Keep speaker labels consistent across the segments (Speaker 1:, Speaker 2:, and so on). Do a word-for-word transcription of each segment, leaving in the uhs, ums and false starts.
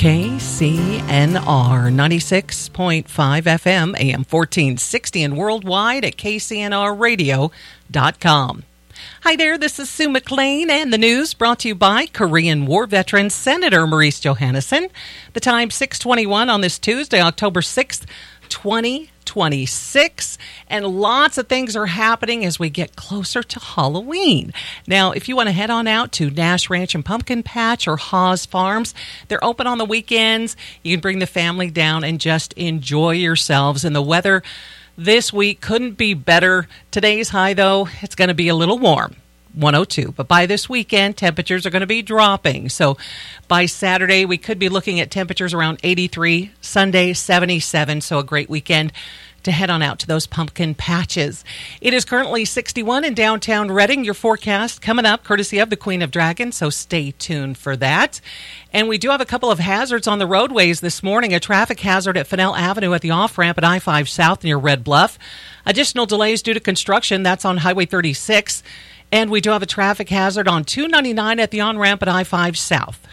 Speaker 1: K C N R ninety-six point five F M, A M fourteen sixty, and worldwide at K C N R radio dot com. Hi there, this is Sue McLean, and the news brought to you by Korean War veteran Senator Maurice Johannesson. The time six twenty-one on this Tuesday, October sixth, twenty twenty-six, and lots of things are happening as we get closer to Halloween. Now, if you want to head on out to Nash Ranch and Pumpkin Patch or Haas Farms, they're open on the weekends. You can bring the family down and just enjoy yourselves. And the weather this week couldn't be better. Today's high, though, it's going to be a little warm. one oh two. But by this weekend, temperatures are going to be dropping. So by Saturday, we could be looking at temperatures around eighty-three, Sunday seventy-seven. So a great weekend to head on out to those pumpkin patches. It is currently sixty-one in downtown Reading. Your forecast coming up courtesy of the Queen of Dragons, so stay tuned for that. And we do have a couple of hazards on the roadways this morning. A traffic hazard at Fennell Avenue at the off-ramp at I five South near Red Bluff. Additional delays due to construction. That's on Highway thirty-six. And we do have a traffic hazard on two ninety-nine at the on-ramp at I five South.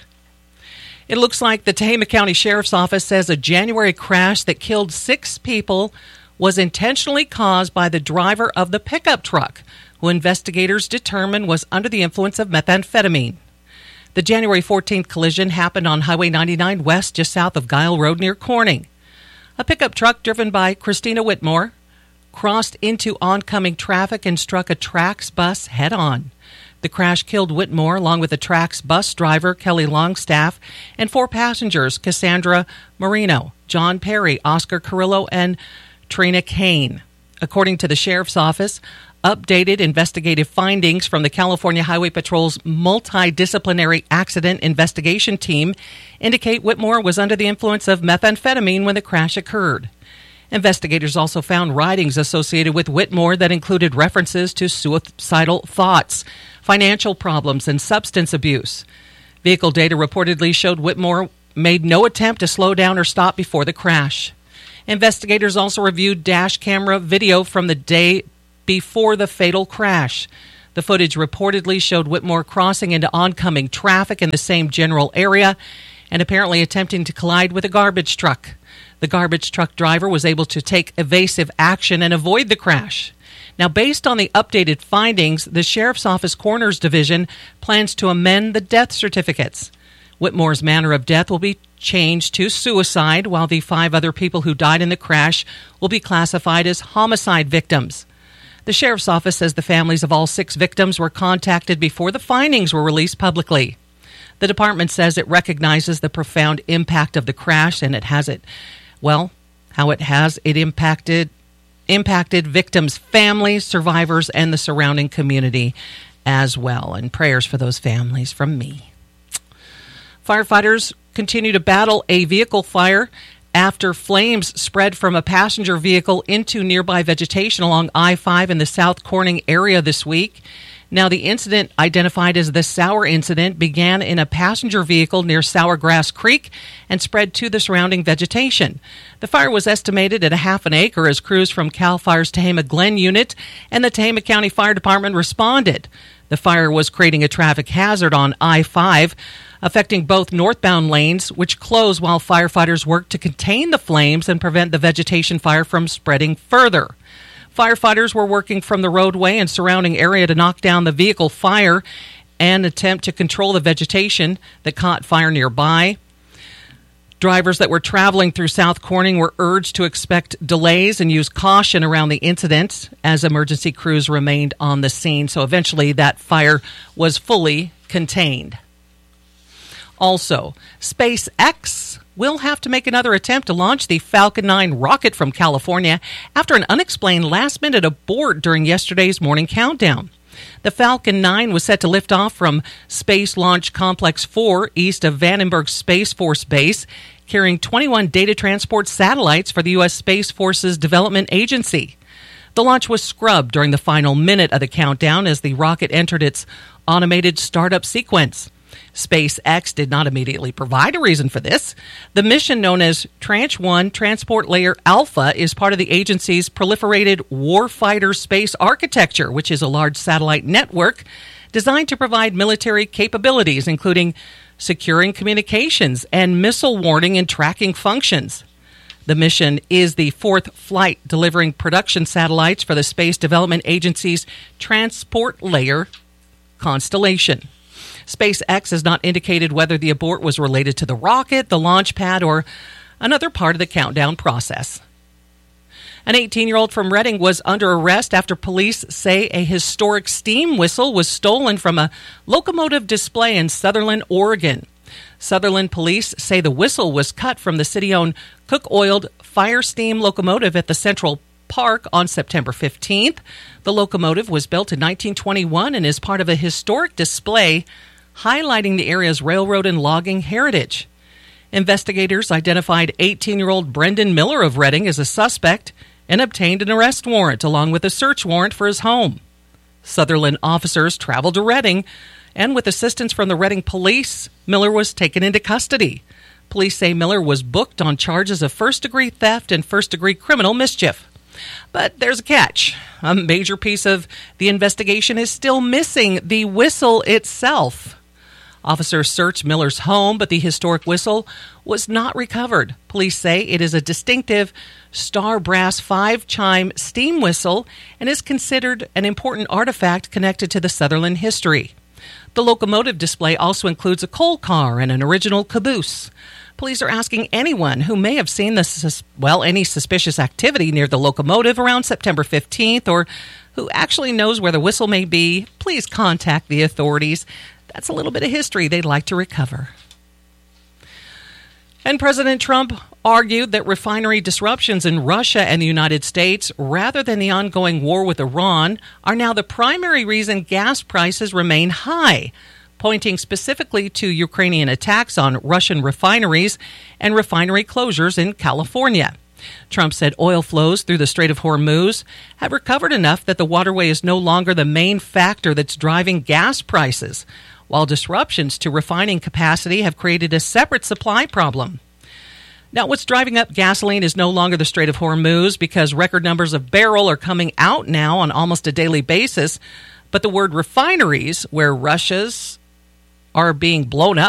Speaker 1: It looks like the Tehama County Sheriff's Office says a January crash that killed six people was intentionally caused by the driver of the pickup truck, who investigators determined was under the influence of methamphetamine. The January fourteenth collision happened on Highway ninety-nine West, just south of Guile Road near Corning. A pickup truck driven by Christina Whitmore crossed into oncoming traffic and struck a Trax bus head-on. The crash killed Whitmore along with the Trax bus driver, Kelly Longstaff, and four passengers, Cassandra Marino, John Perry, Oscar Carrillo, and Trina Kane. According to the Sheriff's Office, updated investigative findings from the California Highway Patrol's multidisciplinary accident investigation team indicate Whitmore was under the influence of methamphetamine when the crash occurred. Investigators also found writings associated with Whitmore that included references to suicidal thoughts, financial problems, and substance abuse. Vehicle data reportedly showed Whitmore made no attempt to slow down or stop before the crash. Investigators also reviewed dash camera video from the day before the fatal crash. The footage reportedly showed Whitmore crossing into oncoming traffic in the same general area and apparently attempting to collide with a garbage truck. The garbage truck driver was able to take evasive action and avoid the crash. Now, based on the updated findings, the Sheriff's Office Coroner's Division plans to amend the death certificates. Whitmore's manner of death will be changed to suicide, while the five other people who died in the crash will be classified as homicide victims. The Sheriff's Office says the families of all six victims were contacted before the findings were released publicly. The department says it recognizes the profound impact of the crash, and it has it, well, how it has it impacted impacted victims' families, survivors, and the surrounding community as well. And prayers for those families from me. Firefighters continue to battle a vehicle fire after flames spread from a passenger vehicle into nearby vegetation along I five in the South Corning area this week. Now, the incident, identified as the Sour incident, began in a passenger vehicle near Sourgrass Creek and spread to the surrounding vegetation. The fire was estimated at a half an acre as crews from CAL FIRE's Tehama Glen unit and the Tehama County Fire Department responded. The fire was creating a traffic hazard on I five, affecting both northbound lanes, which closed while firefighters worked to contain the flames and prevent the vegetation fire from spreading further. Firefighters were working from the roadway and surrounding area to knock down the vehicle fire and attempt to control the vegetation that caught fire nearby. Drivers that were traveling through South Corning were urged to expect delays and use caution around the incident as emergency crews remained on the scene. So eventually that fire was fully contained. Also, SpaceX will have to make another attempt to launch the Falcon nine rocket from California after an unexplained last-minute abort during yesterday's morning countdown. The Falcon nine was set to lift off from Space Launch Complex four east of Vandenberg Space Force Base, carrying twenty-one data transport satellites for the U S Space Force's Development Agency. The launch was scrubbed during the final minute of the countdown as the rocket entered its automated startup sequence. SpaceX did not immediately provide a reason for this. The mission, known as Tranche one Transport Layer Alpha, is part of the agency's proliferated warfighter space architecture, which is a large satellite network designed to provide military capabilities, including securing communications, and missile warning and tracking functions. The mission is the fourth flight delivering production satellites for the Space Development Agency's Transport Layer constellation. SpaceX has not indicated whether the abort was related to the rocket, the launch pad, or another part of the countdown process. An eighteen-year-old from Reading was under arrest after police say a historic steam whistle was stolen from a locomotive display in Sutherland, Oregon. Sutherland police say the whistle was cut from the city-owned Cook-oiled fire steam locomotive at the Central Park on September fifteenth. The locomotive was built in nineteen twenty-one and is part of a historic display highlighting the area's railroad and logging heritage. Investigators identified eighteen-year-old Brendan Miller of Reading as a suspect and obtained an arrest warrant along with a search warrant for his home. Sutherland officers traveled to Reading, and with assistance from the Reading police, Miller was taken into custody. Police say Miller was booked on charges of first-degree theft and first-degree criminal mischief. But there's a catch. A major piece of the investigation is still missing: the whistle itself. Officers searched Miller's home, but the historic whistle was not recovered. Police say it is a distinctive star brass five-chime steam whistle and is considered an important artifact connected to the Sutherland history. The locomotive display also includes a coal car and an original caboose. Police are asking anyone who may have seen the, well, any suspicious activity near the locomotive around September fifteenth or who actually knows where the whistle may be, please contact the authorities. That's a little bit of history they'd like to recover. And President Trump argued that refinery disruptions in Russia and the United States, rather than the ongoing war with Iran, are now the primary reason gas prices remain high, pointing specifically to Ukrainian attacks on Russian refineries and refinery closures in California. Trump said oil flows through the Strait of Hormuz have recovered enough that the waterway is no longer the main factor that's driving gas prices, while disruptions to refining capacity have created a separate supply problem. Now, what's driving up gasoline is no longer the Strait of Hormuz, because record numbers of barrel are coming out now on almost a daily basis, but the word refineries, where Russia's are being blown up